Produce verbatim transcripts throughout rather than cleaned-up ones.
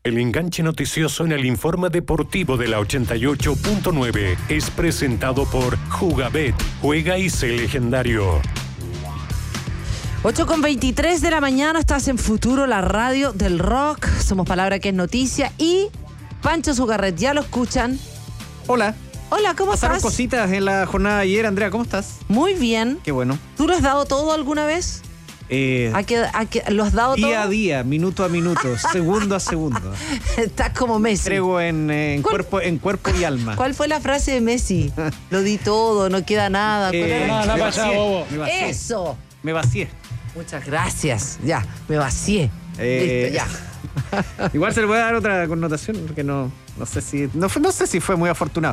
El enganche noticioso en el informe deportivo de la ochenta y ocho punto nueve es presentado por Jugabet. Juega y sé legendario. ocho con veintitrés de la mañana, estás en Futuro, la radio del rock. Somos Palabra que es Noticia y Pancho Zugarret, ¿ya lo escuchan? Hola. Hola, ¿cómo Pasaron estás? cositas en la jornada de ayer. Andrea, ¿cómo estás? Muy bien. Qué bueno. ¿Tú lo has dado todo alguna vez? Eh, ¿A qué, a qué- ¿Lo has dado día todo? a día, minuto a minuto, segundo a segundo. Estás como Messi. Entrego en, eh, en, ¿Cuál- cuerpo, en cuerpo y alma. ¿Cuál fue la frase de Messi? Lo di todo, no queda nada. ¿Cuál Eh, era? no, no me pasa, vacié, bobo. me vacié. ¡Eso! Me vacié. Muchas gracias. Ya, me vacié. Eh, Listo, ya. Igual se le puede dar otra connotación, porque no, no sé si no, fue- no sé si fue muy afortunado.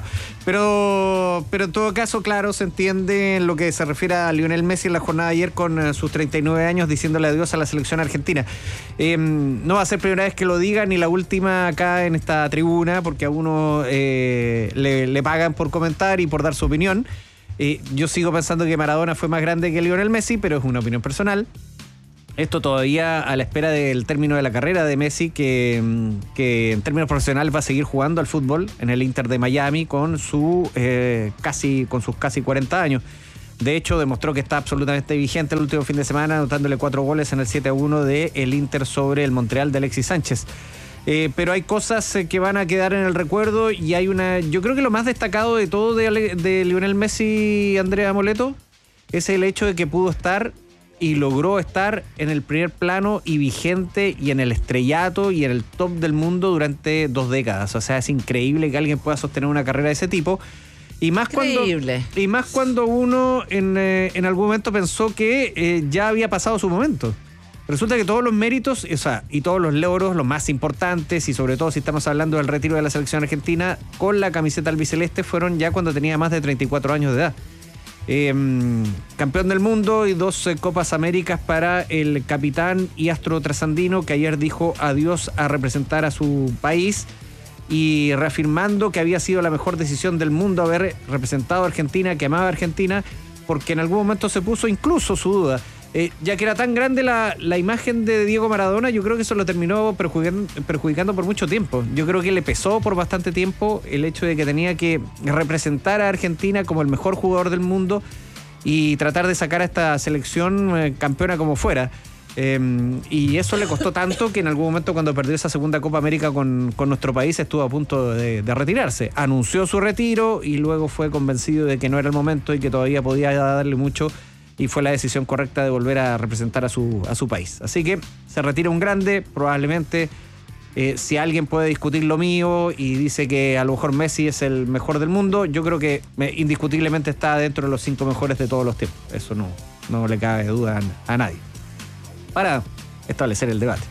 Pero, pero en todo caso, claro, se entiende en lo que se refiere a Lionel Messi en la jornada de ayer con eh, sus treinta y nueve años diciéndole adiós a la selección argentina. Eh, no va a ser primera vez que lo diga ni la última acá en esta tribuna, porque a uno eh, le, le pagan por comentar y por dar su opinión. Eh, yo sigo pensando que Maradona fue más grande que Lionel Messi, pero es una opinión personal. Esto todavía a la espera del término de la carrera de Messi, que, que en términos profesionales va a seguir jugando al fútbol en el Inter de Miami con, su, eh, casi, con sus casi cuarenta años. De hecho, demostró que está absolutamente vigente el último fin de semana, anotándole cuatro goles en el siete a uno del Inter sobre el Montreal de Alexis Sánchez. Eh, pero hay cosas eh, que van a quedar en el recuerdo y hay una... Yo creo que lo más destacado de todo de, Ale- de Lionel Messi, Andrea Moleto, es el hecho de que pudo estar y logró estar en el primer plano y vigente y en el estrellato y en el top del mundo durante dos décadas. O sea, es increíble que alguien pueda sostener una carrera de ese tipo. Y más Increíble. cuando y más cuando uno en, eh, en algún momento pensó que eh, ya había pasado su momento. Resulta que todos los méritos, o sea, y todos los logros, los más importantes, y sobre todo si estamos hablando del retiro de la selección argentina con la camiseta albiceleste, fueron ya cuando tenía más de treinta y cuatro años de edad. Eh, campeón del mundo y dos eh, Copas Américas para el capitán y astro trasandino, que ayer dijo adiós a representar a su país y reafirmando que había sido la mejor decisión del mundo haber representado a Argentina, que amaba a Argentina, porque en algún momento se puso incluso su duda. Eh, ya que era tan grande la, la imagen de Diego Maradona, yo creo que eso lo terminó perjudicando, perjudicando por mucho tiempo. Yo creo que le pesó por bastante tiempo el hecho de que tenía que representar a Argentina como el mejor jugador del mundo y tratar de sacar a esta selección eh, campeona como fuera. Eh, y eso le costó tanto que en algún momento, cuando perdió esa segunda Copa América con, con nuestro país, estuvo a punto de, de retirarse. Anunció su retiro y luego fue convencido de que no era el momento y que todavía podía darle mucho, y fue la decisión correcta de volver a representar a su, a su país. Así que se retira un grande, probablemente. Eh, si alguien puede discutir lo mío y dice que a lo mejor Messi es el mejor del mundo, yo creo que eh, indiscutiblemente está dentro de los cinco mejores de todos los tiempos. Eso no, no le cabe duda a, a nadie. Para establecer el debate.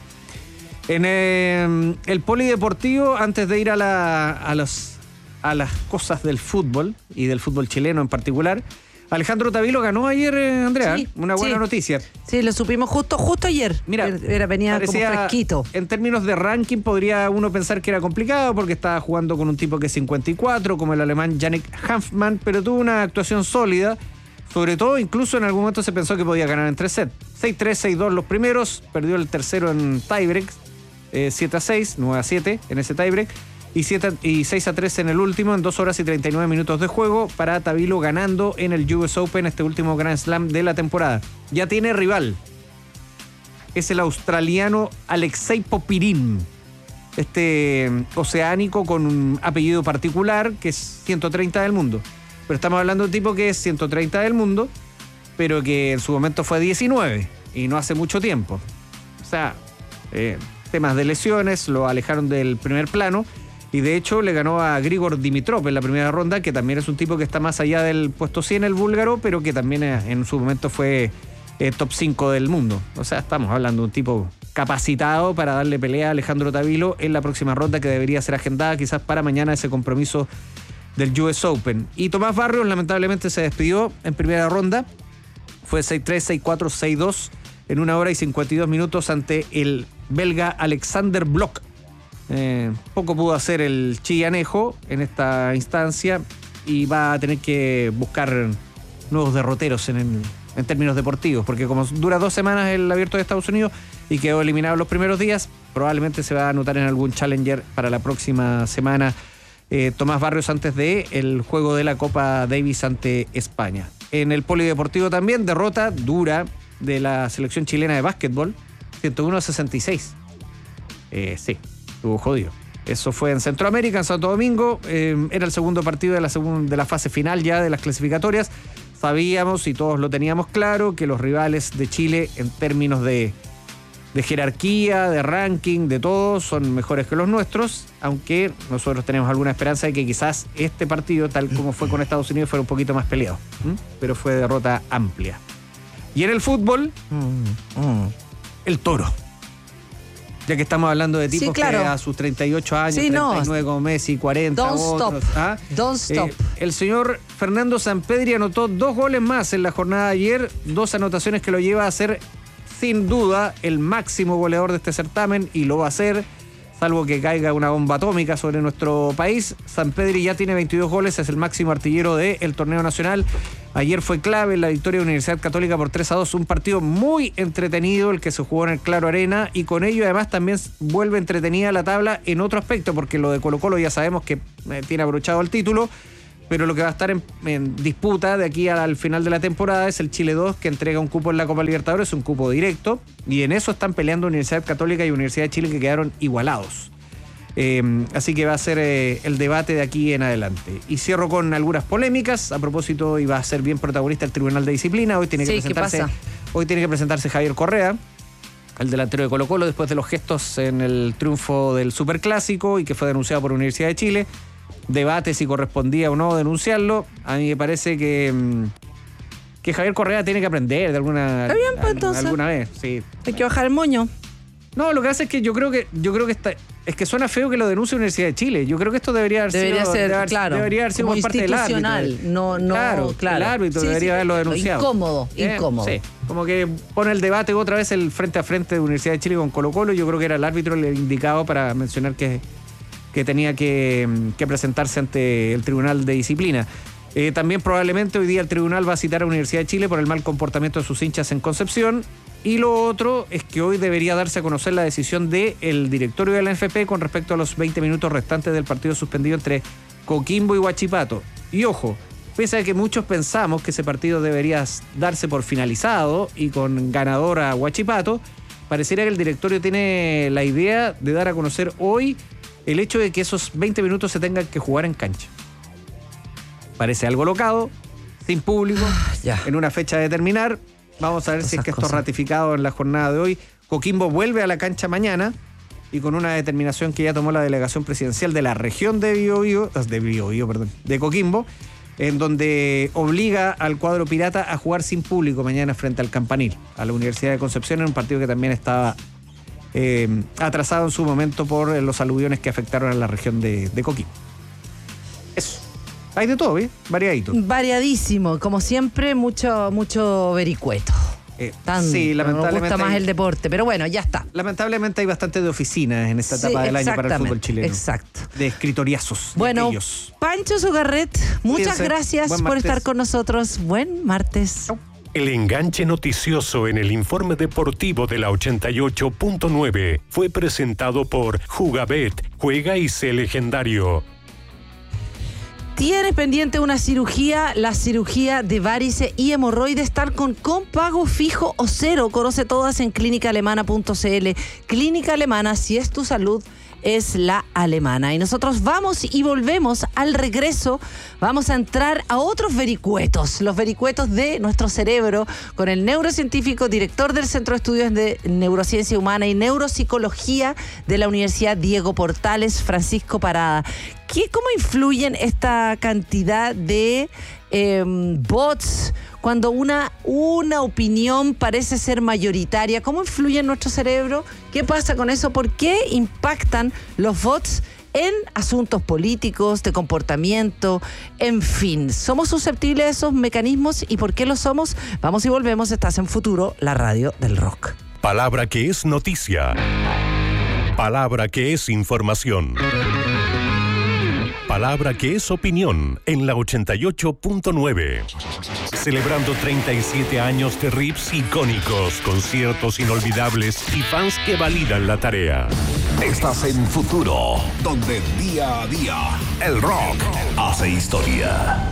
En eh, el polideportivo, antes de ir a, la, a, los, a las cosas del fútbol y del fútbol chileno en particular, Alejandro Tavilo ganó ayer, eh, Andrea. Sí, Una buena sí. noticia. Sí, lo supimos justo, justo ayer. Mira, Era, venía como parecía, fresquito. En términos de ranking podría uno pensar que era complicado porque estaba jugando con un tipo que es cincuenta y cuatro, como el alemán Yannick Hanfmann, pero tuvo una actuación sólida. Sobre todo, incluso en algún momento se pensó que podía ganar en tres sets. seis tres, seis dos los primeros, perdió el tercero en tiebreak, eh, siete a seis, nueve a siete en ese tiebreak, y, siete, y seis a tres en el último, en dos horas y treinta y nueve minutos de juego, para Tavilo ganando en el U S Open, este último Grand Slam de la temporada. Ya tiene rival. Es el australiano Alexei Popirin, este oceánico con un apellido particular que es ciento treinta del mundo. Pero estamos hablando de un tipo que es ciento treinta del mundo, pero que en su momento fue diecinueve y no hace mucho tiempo. O sea, eh, temas de lesiones lo alejaron del primer plano y de hecho le ganó a Grigor Dimitrov en la primera ronda, que también es un tipo que está más allá del puesto cien, el búlgaro, pero que también en su momento fue eh, top cinco del mundo. O sea, estamos hablando de un tipo capacitado para darle pelea a Alejandro Tavilo en la próxima ronda, que debería ser agendada quizás para mañana, ese compromiso del U S Open. Y Tomás Barrios lamentablemente se despidió en primera ronda. Fue seis tres, seis cuatro, seis dos en una hora y cincuenta y dos minutos ante el belga Alexander Blok. Eh, poco pudo hacer el chillanejo en esta instancia y va a tener que buscar nuevos derroteros en el, en términos deportivos, porque como dura dos semanas el Abierto de Estados Unidos y quedó eliminado los primeros días, probablemente se va a anotar en algún Challenger para la próxima semana eh, Tomás Barrios antes de el juego de la Copa Davis ante España. En el polideportivo también, derrota dura de la selección chilena de básquetbol, ciento uno a sesenta y seis. Eh, sí, estuvo jodido. Eso fue en Centroamérica, en Santo Domingo. Eh, era el segundo partido de la, segun- de la fase final ya de las clasificatorias. Sabíamos y todos lo teníamos claro que los rivales de Chile en términos de, de jerarquía, de ranking, de todo, son mejores que los nuestros, aunque nosotros tenemos alguna esperanza de que quizás este partido, tal como fue con Estados Unidos, fuera un poquito más peleado. ¿Mm? Pero fue derrota amplia. Y en el fútbol, mm, mm. el Toro. Ya que estamos hablando de tipos sí, claro. que a sus treinta y ocho años, sí, treinta y nueve no. como Messi, cuarenta Don't otros. Stop. ¿ah? Don't stop. Eh, el señor Fernando Sampedri anotó dos goles más en la jornada de ayer, dos anotaciones que lo lleva a ser sin duda el máximo goleador de este certamen y lo va a hacer, salvo que caiga una bomba atómica sobre nuestro país. Sampedri ya tiene veintidós goles, es el máximo artillero del torneo nacional. Ayer fue clave en la victoria de Universidad Católica por tres a dos, un partido muy entretenido el que se jugó en el Claro Arena, y con ello además también vuelve entretenida la tabla en otro aspecto, porque lo de Colo-Colo ya sabemos que eh, tiene abrochado el título, pero lo que va a estar en, en disputa de aquí al final de la temporada es el Chile dos, que entrega un cupo en la Copa Libertadores, un cupo directo, y en eso están peleando Universidad Católica y Universidad de Chile, que quedaron igualados. Eh, así que va a ser eh, el debate de aquí en adelante. Y cierro con algunas polémicas. A propósito, iba a ser bien protagonista el Tribunal de Disciplina. Hoy tiene que, sí, presentarse, ¿qué pasa? Hoy tiene que presentarse Javier Correa, el delantero de Colo-Colo, después de los gestos en el triunfo del Superclásico y que fue denunciado por Universidad de Chile. Debate si correspondía o no denunciarlo. A mí me parece que, que Javier Correa tiene que aprender de alguna, Está bien, pues, entonces. alguna vez. Sí. Hay que bajar el moño. No, lo que hace es que yo creo que yo creo que está, es que suena feo que lo denuncie Universidad de Chile. Yo creo que esto debería haber debería sido ser, debería, claro, debería haber sido por parte del árbitro. No, no, claro, claro. El árbitro sí, debería sí, haberlo denunciado. Incómodo, ¿Eh? incómodo. Sí, como que pone el debate otra vez el frente a frente de Universidad de Chile con Colo-Colo. Yo creo que era el árbitro el indicado para mencionar que, que tenía que, que presentarse ante el Tribunal de Disciplina. Eh, también probablemente hoy día el tribunal va a citar a Universidad de Chile por el mal comportamiento de sus hinchas en Concepción. Y lo otro es que hoy debería darse a conocer la decisión del directorio de la N F P con respecto a los veinte minutos restantes del partido suspendido entre Coquimbo y Huachipato. Y ojo, pese a que muchos pensamos que ese partido debería darse por finalizado y con ganador a Huachipato, pareciera que el directorio tiene la idea de dar a conocer hoy el hecho de que esos veinte minutos se tengan que jugar en cancha. Parece algo locado, sin público, ya. en una fecha a determinar. Vamos a ver Esas si es que esto es ratificado en la jornada de hoy. Coquimbo vuelve a la cancha mañana y con una determinación que ya tomó la delegación presidencial de la región de Biobío, de Biobío, perdón, de Coquimbo, en donde obliga al cuadro pirata a jugar sin público mañana frente al Campanil, a la Universidad de Concepción, en un partido que también estaba eh, atrasado en su momento por los aluviones que afectaron a la región de, de Coquimbo. Eso. Hay de todo, ¿eh? Variadito. Variadísimo. Como siempre, mucho, mucho vericueto. Eh, Tan, sí, lamentablemente. Me gusta más hay, el deporte, pero bueno, ya está. Lamentablemente hay bastante de oficinas en esta sí, etapa del año para el fútbol chileno. Exacto. De escritoriazos. Bueno, de Pancho Sugarret, muchas Fíjense, gracias por estar con nosotros. Buen martes. Chau. El enganche noticioso en el informe deportivo de la ochenta y ocho punto nueve fue presentado por Jugabet. Juega y sé legendario. Tienes pendiente una cirugía, la cirugía de varices y hemorroides, tal con, con pago fijo o cero. Conoce todas en clínica alemana punto c l. Clínica Alemana, si es tu salud, es la alemana. Y nosotros vamos y volvemos al regreso. Vamos a entrar a otros vericuetos, los vericuetos de nuestro cerebro, con el neurocientífico, director del Centro de Estudios de Neurociencia Humana y Neuropsicología de la Universidad Diego Portales, Francisco Parada. ¿Qué, ¿Cómo influyen esta cantidad de eh, bots cuando una, una opinión parece ser mayoritaria? ¿Cómo influye en nuestro cerebro? ¿Qué pasa con eso? ¿Por qué impactan los bots en asuntos políticos, de comportamiento? En fin, ¿somos susceptibles a esos mecanismos? ¿Y por qué lo somos? Vamos y volvemos. Estás en Futuro, la radio del rock. Palabra que es noticia. Palabra que es información. Palabra que es opinión en la ochenta y ocho punto nueve. celebrando treinta y siete años de riffs icónicos, conciertos inolvidables y fans que validan la tarea. Estás en Futuro, donde día a día el rock hace historia.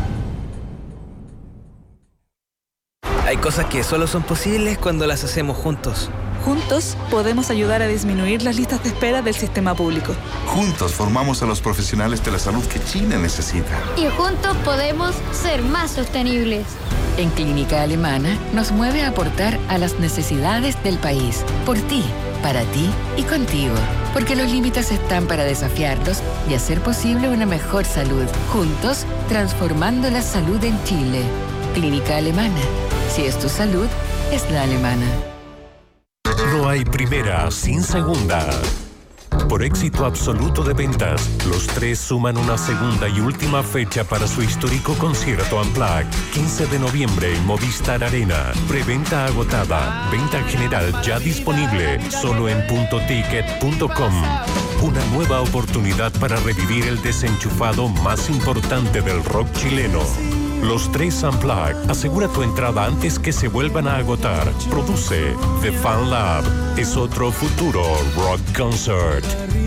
Hay cosas que solo son posibles cuando las hacemos juntos. Juntos podemos ayudar a disminuir las listas de espera del sistema público. Juntos formamos a los profesionales de la salud que Chile necesita. Y juntos podemos ser más sostenibles. En Clínica Alemana nos mueve a aportar a las necesidades del país. Por ti, para ti y contigo. Porque los límites están para desafiarlos y hacer posible una mejor salud. Juntos, transformando la salud en Chile. Clínica Alemana. Si es tu salud, es la alemana. No hay primera sin segunda. Por éxito absoluto de ventas, los tres suman una segunda y última fecha para su histórico concierto Unplugged. quince de noviembre en Movistar Arena. Preventa agotada. Venta general ya disponible. Solo en punto ticket punto com. Una nueva oportunidad para revivir el desenchufado más importante del rock chileno. Los tres Unplugged. Asegura tu entrada antes que se vuelvan a agotar. Produce The Fan Lab. Es otro futuro rock concert.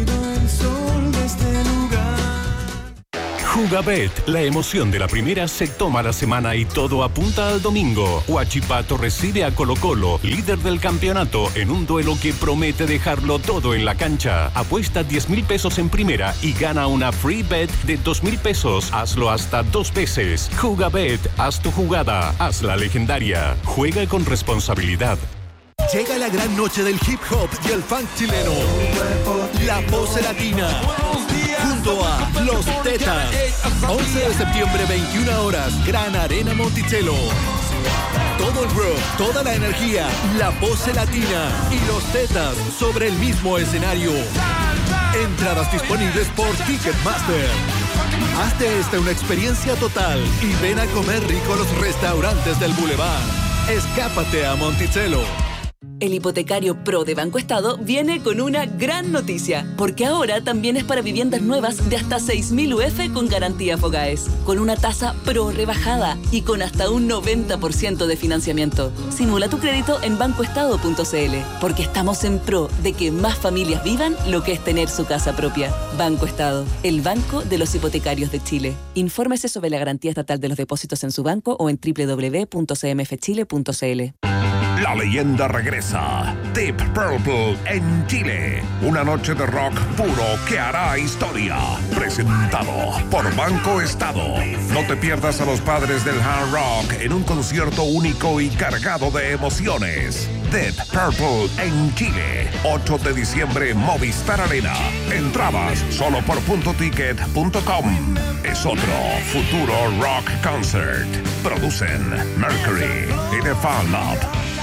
Jugabet, la emoción de la primera se toma la semana y todo apunta al domingo. Huachipato recibe a Colo Colo, líder del campeonato, en un duelo que promete dejarlo todo en la cancha. Apuesta diez mil pesos en primera y gana una free bet de dos mil pesos. Hazlo hasta dos veces. Jugabet, haz tu jugada, haz la legendaria. Juega con responsabilidad. Llega la gran noche del hip hop y el funk chileno. La Pose Latina. Junto a Los Tetas. once de septiembre, veintiuna horas. Gran Arena Monticello. Todo el rock, toda la energía. La Pose Latina y Los Tetas sobre el mismo escenario. Entradas disponibles por Ticketmaster. Hazte esta una experiencia total y ven a comer rico a los restaurantes del Boulevard. Escápate a Monticello. El hipotecario Pro de Banco Estado viene con una gran noticia, porque ahora también es para viviendas nuevas de hasta seis mil U F con garantía Fogaes, con una tasa Pro rebajada y con hasta un noventa por ciento de financiamiento. Simula tu crédito en banco estado punto c l, porque estamos en pro de que más familias vivan lo que es tener su casa propia. Banco Estado, el banco de los hipotecarios de Chile. Infórmese sobre la garantía estatal de los depósitos en su banco o en doble u doble u doble u punto c m f chile punto c l. La leyenda regresa. Deep Purple en Chile. Una noche de rock puro que hará historia. Presentado por Banco Estado. No te pierdas a los padres del hard rock en un concierto único y cargado de emociones. Deep Purple en Chile. ocho de diciembre, Movistar Arena. Entradas solo por punto ticket punto com. Es otro futuro rock concert. Producen Mercury y The Fan Lab.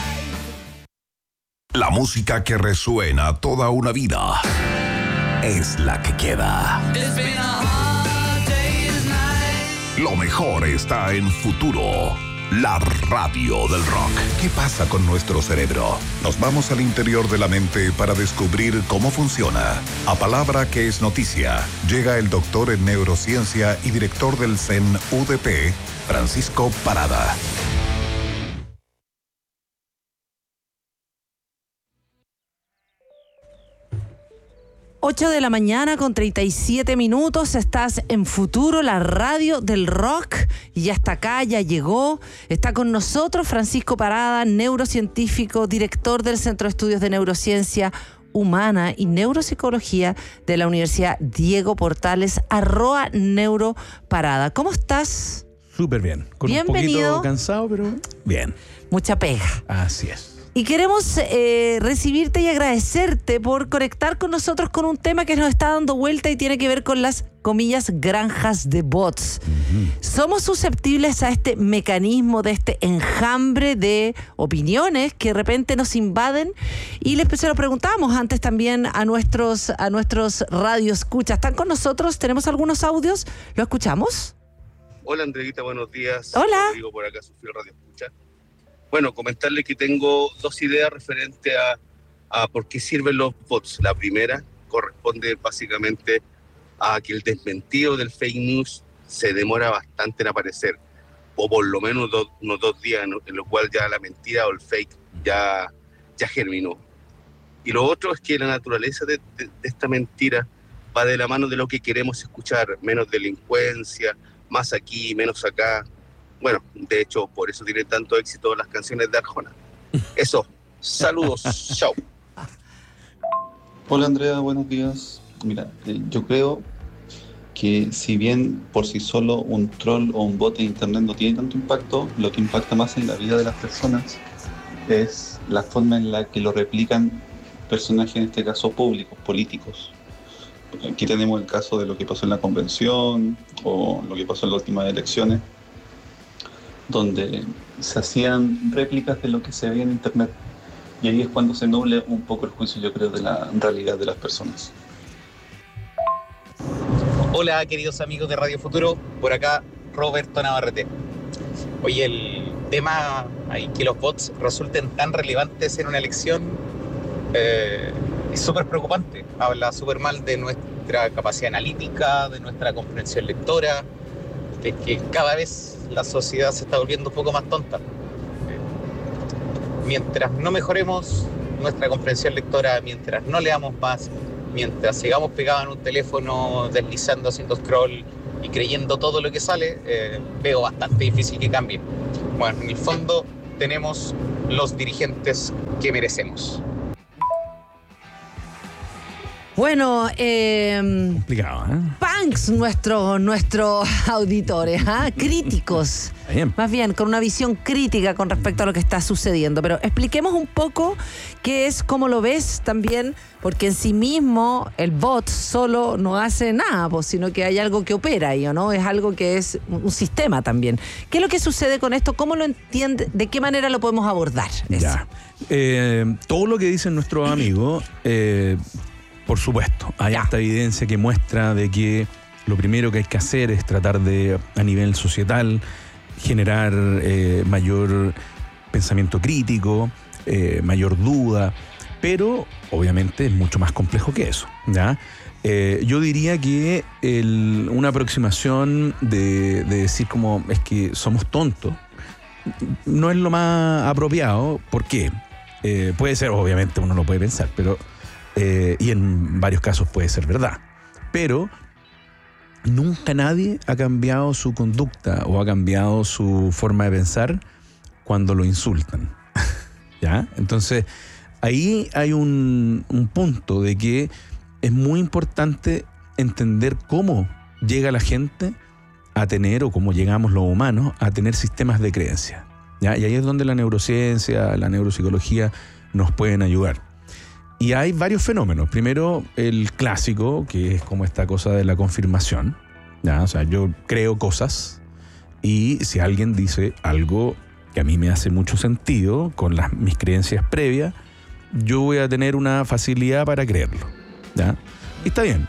La música que resuena toda una vida es la que queda. Lo mejor está en Futuro, la radio del rock. ¿Qué pasa con nuestro cerebro? Nos vamos al interior de la mente para descubrir cómo funciona. A palabra que es noticia, llega el doctor en neurociencia y director del C E N U D P, Francisco Parada. ocho de la mañana con treinta y siete minutos, estás en Futuro, la radio del rock, y ya está acá, ya llegó, está con nosotros Francisco Parada, neurocientífico, director del Centro de Estudios de Neurociencia Humana y Neuropsicología de la Universidad Diego Portales, arroba neuroparada. ¿Cómo estás? Súper bien, con Bienvenido. un poquito cansado, pero bien. Mucha pega. Así es. Y queremos eh, recibirte y agradecerte por conectar con nosotros con un tema que nos está dando vuelta y tiene que ver con las, comillas, granjas de bots. Uh-huh. Somos susceptibles a este mecanismo, de este enjambre de opiniones que de repente nos invaden, y les se lo preguntábamos antes también a nuestros, a nuestros radioescuchas. ¿Están con nosotros? ¿Tenemos algunos audios? ¿Lo escuchamos? Hola, Andreita, buenos días. Hola. Rodrigo por acá, su fiel radio escucha. Bueno, comentarle que tengo dos ideas referente a, a por qué sirven los bots. La primera corresponde básicamente a que el desmentido del fake news se demora bastante en aparecer. o por lo menos dos, unos dos días, ¿no? En lo cual ya la mentira o el fake ya, ya germinó. Y lo otro es que la naturaleza de, de, de esta mentira va de la mano de lo que queremos escuchar, menos delincuencia, más aquí, menos acá. Bueno, de hecho, por eso tiene tanto éxito las canciones de Arjona. Eso, saludos, chao. Hola Andrea, buenos días. Mira, eh, yo creo que si bien por sí solo un troll o un bot de internet no tiene tanto impacto, lo que impacta más en la vida de las personas es la forma en la que lo replican personajes, en este caso públicos, políticos. Aquí tenemos el caso de lo que pasó en la convención o lo que pasó en las últimas elecciones, donde se hacían réplicas de lo que se veía en internet. Y ahí es cuando se nubla un poco el juicio, yo creo, de la realidad de las personas. Hola, queridos amigos de Radio Futuro, por acá Roberto Navarrete. Oye, el tema ahí que los bots resulten tan relevantes en una elección eh, es súper preocupante. Habla súper mal de nuestra capacidad analítica, de nuestra comprensión lectora, de que cada vez la sociedad se está volviendo un poco más tonta. Mientras no mejoremos nuestra comprensión lectora, mientras no leamos más, mientras sigamos pegados en un teléfono, deslizando, haciendo scroll y creyendo todo lo que sale, eh, veo bastante difícil que cambie. Bueno, en el fondo tenemos los dirigentes que merecemos. Bueno, eh, complicado, ¿eh? punks nuestros nuestros auditores, ¿eh? Críticos, bien. Más bien con una visión crítica con respecto a lo que está sucediendo. Pero expliquemos un poco qué es, cómo lo ves también, porque en sí mismo el bot solo no hace nada, pues, sino que hay algo que opera ahí, ¿o no? Es algo que es un sistema también. ¿Qué es lo que sucede con esto? ¿Cómo lo entiende? ¿De qué manera lo podemos abordar? Ya. Eh, todo lo que dicen nuestros amigos... Eh, Por supuesto, hay esta evidencia que muestra de que lo primero que hay que hacer es tratar de, a nivel societal, generar eh, mayor pensamiento crítico, eh, mayor duda, pero obviamente es mucho más complejo que eso, ¿ya? Eh, yo diría que el, una aproximación de, de decir como es que somos tontos no es lo más apropiado. ¿Por qué? Eh, puede ser, obviamente uno lo puede pensar, pero... Eh, y en varios casos puede ser verdad, pero nunca nadie ha cambiado su conducta o ha cambiado su forma de pensar cuando lo insultan. ¿Ya? Entonces ahí hay un, un punto de que es muy importante entender cómo llega la gente a tener, o cómo llegamos los humanos a tener sistemas de creencia, ¿ya? Y ahí es donde la neurociencia, la neuropsicología nos pueden ayudar. Y hay varios fenómenos. Primero, el clásico, que es como esta cosa de la confirmación, ¿ya? O sea, yo creo cosas y si alguien dice algo que a mí me hace mucho sentido con las, mis creencias previas, yo voy a tener una facilidad para creerlo, ¿ya? Y está bien.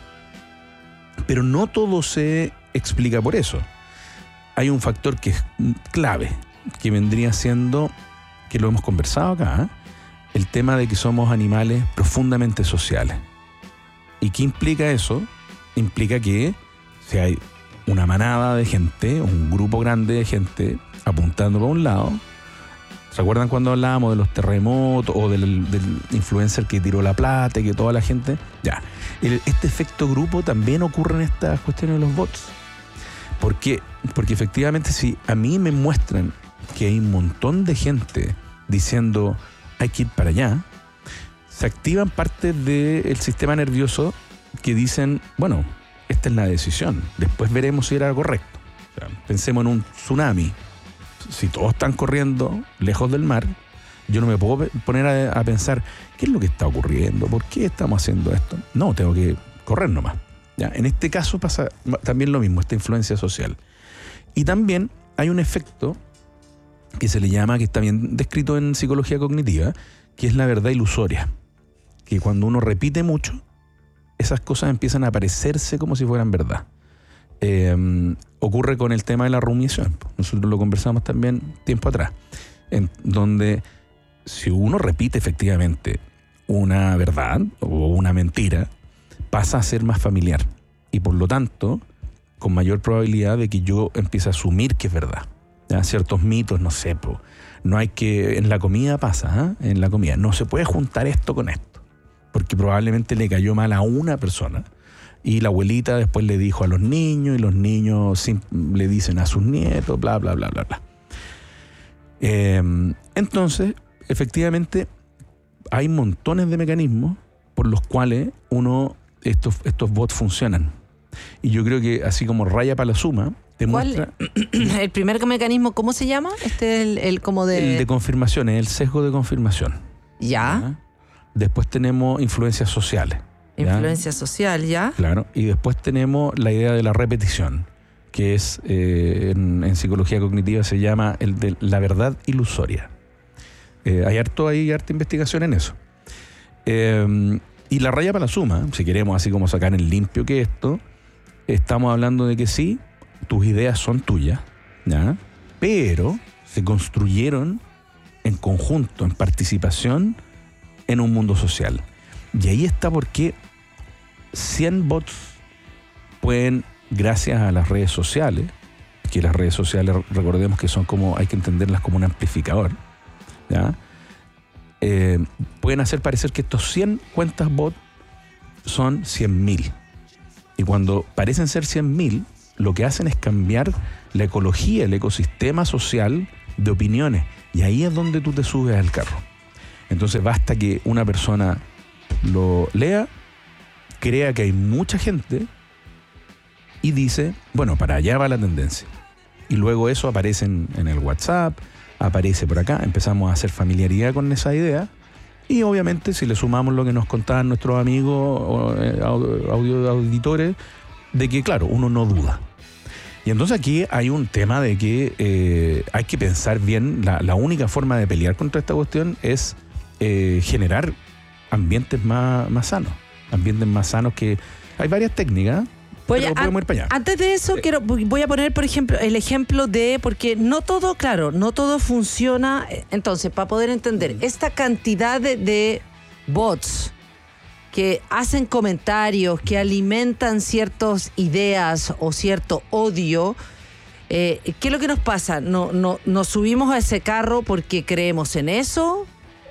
Pero no todo se explica por eso. Hay un factor que es clave, que vendría siendo, que lo hemos conversado acá, ¿eh? El tema de que somos animales profundamente sociales. ¿Y qué implica eso? Implica que si hay una manada de gente, un grupo grande de gente apuntando para un lado, ¿se acuerdan cuando hablábamos de los terremotos o del, del influencer que tiró la plata y que toda la gente... Ya, el, este efecto grupo también ocurre en estas cuestiones de los bots. ¿Por qué? Porque efectivamente si a mí me muestran que hay un montón de gente diciendo... hay que ir para allá, se activan partes del sistema nervioso que dicen, bueno, esta es la decisión, después veremos si era correcto. O sea, pensemos en un tsunami. Si todos están corriendo lejos del mar, yo no me puedo poner a, a pensar, ¿qué es lo que está ocurriendo? ¿Por qué estamos haciendo esto? No, tengo que correr nomás. ¿Ya? En este caso pasa también lo mismo, esta influencia social. Y también hay un efecto que se le llama, que está bien descrito en psicología cognitiva, que es la verdad ilusoria. Que cuando uno repite mucho, esas cosas empiezan a aparecerse como si fueran verdad. Eh, ocurre con el tema de la rumiación. Nosotros lo conversamos también tiempo atrás, en donde si uno repite efectivamente una verdad o una mentira, pasa a ser más familiar. Y por lo tanto, con mayor probabilidad de que yo empiece a asumir que es verdad. ¿ya? Ciertos mitos, no sé, po. No hay que, en la comida pasa, ¿eh? En la comida, no se puede juntar esto con esto, porque probablemente le cayó mal a una persona y la abuelita después le dijo a los niños y los niños sim- le dicen a sus nietos, bla, bla, bla, bla, bla. Eh, entonces, efectivamente, hay montones de mecanismos por los cuales uno, estos, estos bots funcionan. Y yo creo que así como raya para la suma, te muestra... El primer mecanismo, ¿cómo se llama? Este es el, el como de... El de confirmación, es el sesgo de confirmación. Ya. ¿Ya? Después tenemos influencias sociales. ¿ya? Influencia social, ¿ya? Claro. Y después tenemos la idea de la repetición, que es, eh, en, en psicología cognitiva se llama el de la verdad ilusoria. Eh, hay harto, hay harta investigación en eso. Eh, y la raya para la suma, si queremos así como sacar en limpio que esto, estamos hablando de que sí, tus ideas son tuyas, ¿ya? Pero se construyeron en conjunto, en participación, en un mundo social. Y ahí está por qué cien bots pueden, gracias a las redes sociales, que las redes sociales, recordemos que son como, hay que entenderlas como un amplificador, ¿ya? Eh, pueden hacer parecer que estos cien cuentas bot son cien mil. Y cuando parecen ser cien mil, lo que hacen es cambiar la ecología, el ecosistema social de opiniones. Y ahí es donde tú te subes al carro. Entonces basta que una persona lo lea, crea que hay mucha gente y dice, bueno, para allá va la tendencia. Y luego eso aparece en, en el WhatsApp, aparece por acá, empezamos a hacer familiaridad con esa idea. Y obviamente si le sumamos lo que nos contaban nuestros amigos, audio, audio auditores, de que claro, uno no duda. Y entonces aquí hay un tema de que eh, hay que pensar bien, la, la única forma de pelear contra esta cuestión es eh, generar ambientes más, más sanos, ambientes más sanos que... Hay varias técnicas, Voy pero a, podemos ir para allá. Antes de eso, quiero, voy a poner, por ejemplo, el ejemplo de, porque no todo, claro, no todo funciona. Entonces, para poder entender, esta cantidad de, de bots que hacen comentarios, que alimentan ciertas ideas o cierto odio, eh, ¿qué es lo que nos pasa? ¿No, no, ¿Nos subimos a ese carro porque creemos en eso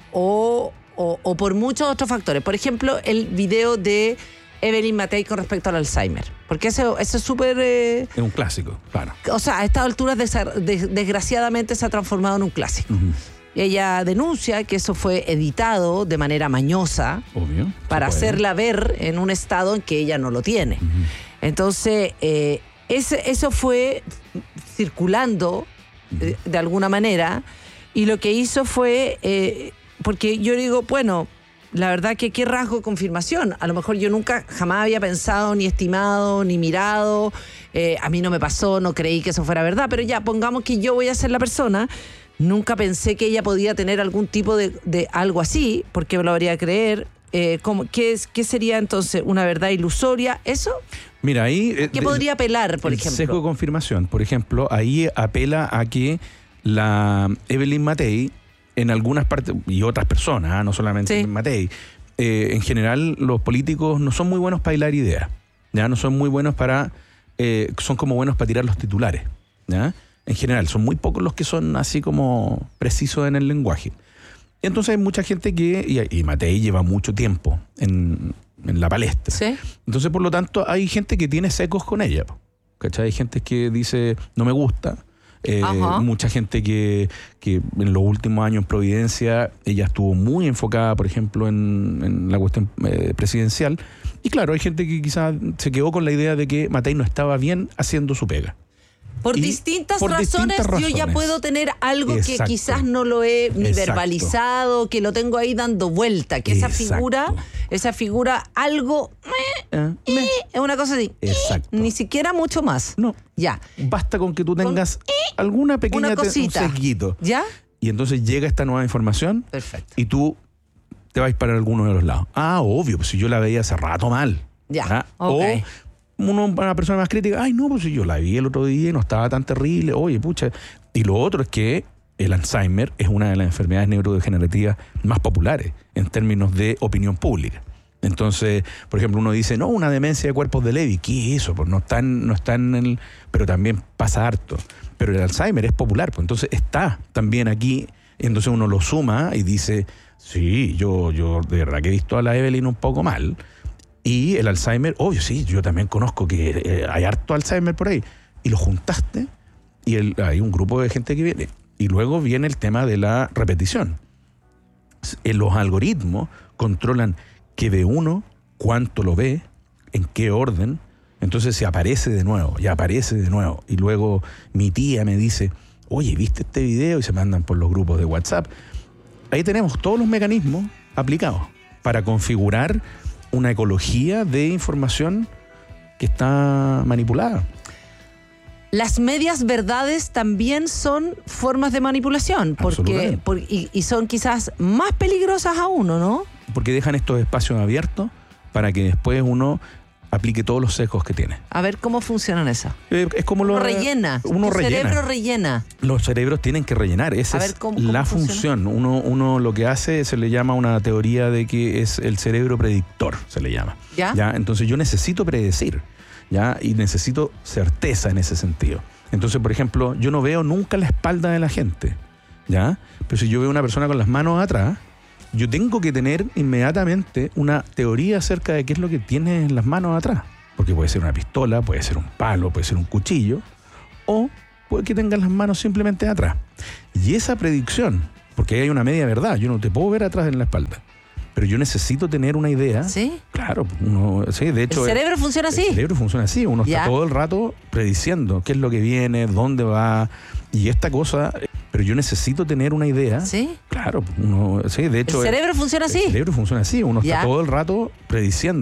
o, o, o por muchos otros factores? Por ejemplo, el video de Evelyn Matei con respecto al Alzheimer. Porque eso, eso es súper... Eh, es un clásico, claro. O sea, a estas alturas des- des- desgraciadamente se ha transformado en un clásico. Uh-huh. Y ella denuncia que eso fue editado de manera mañosa. Obvio. Para hacerla ver en un estado en que ella no lo tiene. Uh-huh. Entonces, eh, ese, eso fue circulando uh-huh. de, de alguna manera. Y lo que hizo fue... Eh, porque yo digo, bueno... La verdad que qué rasgo de confirmación. A lo mejor yo nunca, jamás había pensado, ni estimado, ni mirado. Eh, a mí no me pasó, no creí que eso fuera verdad. Pero ya, pongamos que yo voy a ser la persona. Nunca pensé que ella podía tener algún tipo de, de algo así, porque me lo habría de creer. Eh, ¿cómo, qué, es, ¿Qué sería entonces una verdad ilusoria? ¿Eso? Mira, ahí... Eh, ¿Qué podría apelar, por el ejemplo? Sesgo de confirmación, por ejemplo, ahí apela a que la Evelyn Matei, en algunas partes, y otras personas, ¿eh? No solamente sí. Matei, eh, en general los políticos no son muy buenos para hilar ideas, ¿ya? No son muy buenos para, eh, son como buenos para tirar los titulares, ¿ya? En general, son muy pocos los que son así como precisos en el lenguaje. Entonces hay mucha gente que, y, y Matei lleva mucho tiempo en, en la palestra, ¿sí? Entonces por lo tanto hay gente que tiene secos con ella, ¿cachai? Hay gente que dice, no me gusta. Eh, mucha gente que, que en los últimos años en Providencia ella estuvo muy enfocada, por ejemplo, en, en la cuestión eh, presidencial. Y claro, hay gente que quizás se quedó con la idea de que Matei no estaba bien haciendo su pega. Por, distintas, por razones, distintas razones, yo ya puedo tener algo Exacto. que quizás no lo he ni Exacto. verbalizado, que lo tengo ahí dando vuelta, que esa Exacto. figura, esa figura, algo, eh, eh, es una cosa así. Exacto. Ni siquiera mucho más. No. Ya. Basta con que tú tengas con, eh, alguna pequeña una cosita. Te, un sesguito. ¿Ya? Y entonces llega esta nueva información. Perfecto. Y tú te vas para alguno de los lados. Ah, obvio, pues si yo la veía hace rato mal. Ya. ¿Ah? Okay. O Uno, una persona más crítica, ay no, pues yo la vi el otro día y no estaba tan terrible, oye, pucha. Y lo otro es que el Alzheimer es una de las enfermedades neurodegenerativas más populares en términos de opinión pública. Entonces, por ejemplo, uno dice, no, una demencia de cuerpos de Lewy. ¿Qué es eso? Pues no están, no están en el... Pero también pasa harto. Pero el Alzheimer es popular, pues entonces está también aquí. Entonces uno lo suma y dice, sí, yo, yo de verdad que he visto a la Evelyn un poco mal. Y el Alzheimer, obvio, sí, yo también conozco que eh, hay harto Alzheimer por ahí. Y lo juntaste y el, hay un grupo de gente que viene. Y luego viene el tema de la repetición. En los algoritmos controlan qué ve uno, cuánto lo ve, en qué orden. Entonces se aparece de nuevo, y aparece de nuevo. Y luego mi tía me dice, oye, ¿viste este video? Y se mandan por los grupos de WhatsApp. Ahí tenemos todos los mecanismos aplicados para configurar una ecología de información que está manipulada. Las medias verdades también son formas de manipulación, porque, por, y, y son quizás más peligrosas aún, ¿no? Porque dejan estos espacios abiertos para que después uno aplique todos los sesgos que tiene. A ver cómo funcionan esas. Eh, es como lo uno rellena. Uno tu rellena. cerebro rellena. Los cerebros tienen que rellenar. Esa A ver, es ¿cómo- cómo la funciona? función. Uno, uno lo que hace se le llama una teoría de que es el cerebro predictor, se le llama. ¿Ya? ¿Ya? Entonces yo necesito predecir, ¿ya? Y necesito certeza en ese sentido. Entonces, por ejemplo, yo no veo nunca la espalda de la gente, ¿ya? Pero si yo veo una persona con las manos atrás, yo tengo que tener inmediatamente una teoría acerca de qué es lo que tiene en las manos atrás. Porque puede ser una pistola, puede ser un palo, puede ser un cuchillo, o puede que tengan las manos simplemente atrás. Y esa predicción, porque hay una media verdad, yo no te puedo ver atrás en la espalda, pero yo necesito tener una idea. ¿Sí? Claro, uno, sí, de hecho... ¿El cerebro funciona así? El cerebro funciona así, uno Ya. está todo el rato prediciendo qué es lo que viene, dónde va, y esta cosa, pero yo necesito tener una idea. ¿Sí? Claro, uno, sí, de hecho... ¿El cerebro funciona así? El cerebro funciona así, uno Ya. está todo el rato prediciendo.